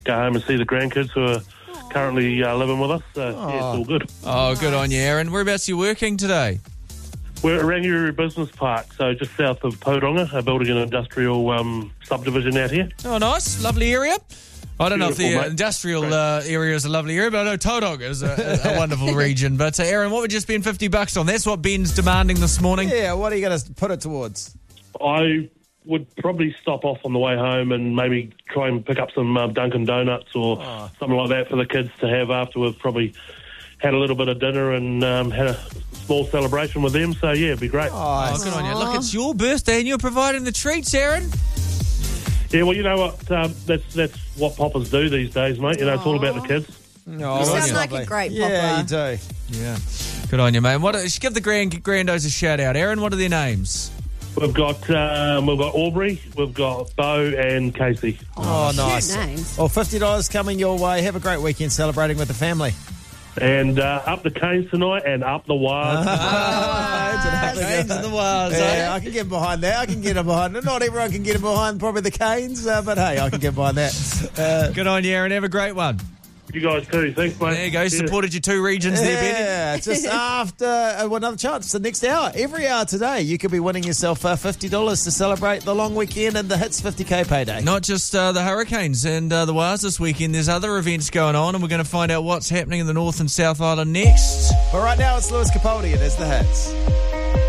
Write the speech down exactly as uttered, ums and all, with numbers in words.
go home and see the grandkids who are currently uh, living with us. So, yeah, it's all good. Oh, good on you, Aaron. Whereabouts are you working today? We're at Rangiora Business Park, so just south of Tauranga, uh, building an industrial um, subdivision out here. Oh, nice. Lovely area. I don't know if the Beautiful, uh, mate. industrial uh, area is a lovely area, but I know Tauranga is a, a wonderful region. But, uh, Aaron, what would you spend fifty bucks on? That's what Ben's demanding this morning. Yeah, what are you going to put it towards? I would probably stop off on the way home and maybe try and pick up some uh, Dunkin' Donuts or Oh. something like that for the kids to have after we've probably had a little bit of dinner and um, had a small celebration with them. So, yeah, it'd be great. Oh, good on you. Look, it's your birthday and you're providing the treats, Aaron. Yeah, well, you know what? Um, that's that's what poppers do these days, mate. You know, it's all about the kids. Oh, You that's sound like lovely. a great Yeah, you popper. do. Yeah. Good on you, mate. What? Give the grand grandos a shout out, Aaron. What are their names? We've got um, we've got Aubrey, we've got Bo and Casey. Oh, nice. Cute names. Well, fifty dollars coming your way. Have a great weekend celebrating with the family. And uh, up the Canes tonight and up the Wires. Canes and the Wires, Yeah, eh? I can get behind that. I can get behind it. Not everyone can get behind probably the Canes, uh, but hey, I can get behind that. Uh, Good on you, Aaron. Have a great one. You guys too. Thanks, mate. There you go. Cheers. Supported your two regions there, Benny. yeah, just after uh, well, another chance. The next hour, every hour today, you could be winning yourself uh, fifty dollars to celebrate the long weekend and the Hits fifty K payday. Not just uh, the Hurricanes and uh, the Wires this weekend. There's other events going on, and we're going to find out what's happening in the North and South Island next. But right now, it's Lewis Capaldi and it's the Hits.